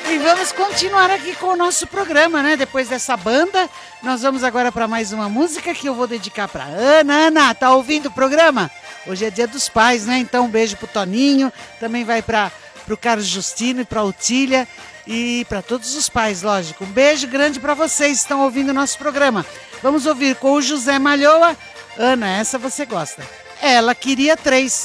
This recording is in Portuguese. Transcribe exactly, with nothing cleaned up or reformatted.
E vamos continuar aqui com o nosso programa, né? Depois dessa banda, nós vamos agora para mais uma música que eu vou dedicar para Ana. Ana, tá ouvindo o programa? Hoje é Dia dos Pais, né? Então um beijo pro Toninho, também vai para pro Carlos Justino e pra Otília e para todos os pais, lógico. Um beijo grande para vocês que estão ouvindo o nosso programa. Vamos ouvir com o José Malhoa. Ana, essa você gosta. Ela queria três.